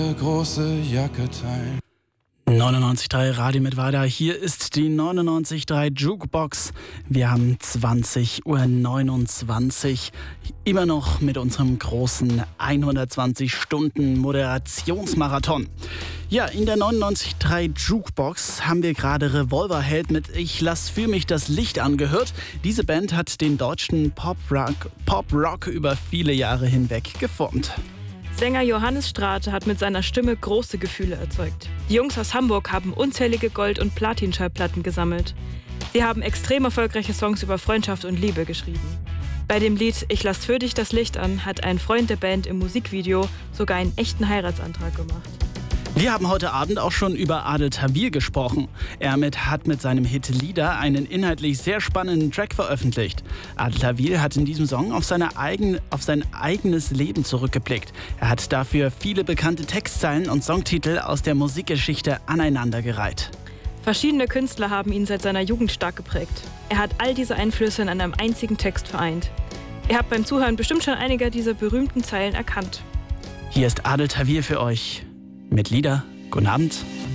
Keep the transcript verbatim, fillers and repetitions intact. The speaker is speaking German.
ihre große Jacke teilen. neunundneunzig Komma drei Radio Mittweida, hier ist die neunundneunzig Komma drei Jukebox. Wir haben zwanzig Uhr neunundzwanzig, immer noch mit unserem großen hundertzwanzig Stunden Moderationsmarathon. Ja, in der neunundneunzig Komma drei Jukebox haben wir gerade Revolverheld mit Ich lass für mich das Licht angehört. Diese Band hat den deutschen Pop-Rock, Pop-Rock über viele Jahre hinweg geformt. Sänger Johannes Strate hat mit seiner Stimme große Gefühle erzeugt. Die Jungs aus Hamburg haben unzählige Gold- und Platin-Schallplatten gesammelt. Sie haben extrem erfolgreiche Songs über Freundschaft und Liebe geschrieben. Bei dem Lied Ich lass für dich das Licht an hat ein Freund der Band im Musikvideo sogar einen echten Heiratsantrag gemacht. Wir haben heute Abend auch schon über Adel Tawil gesprochen. Er mit, hat mit seinem Hit Lieder einen inhaltlich sehr spannenden Track veröffentlicht. Adel Tawil hat in diesem Song auf, seine eigen, auf sein eigenes Leben zurückgeblickt. Er hat dafür viele bekannte Textzeilen und Songtitel aus der Musikgeschichte aneinandergereiht. Verschiedene Künstler haben ihn seit seiner Jugend stark geprägt. Er hat all diese Einflüsse in einem einzigen Text vereint. Ihr habt beim Zuhören bestimmt schon einige dieser berühmten Zeilen erkannt. Hier ist Adel Tawil für euch mit Lieder. Guten Abend.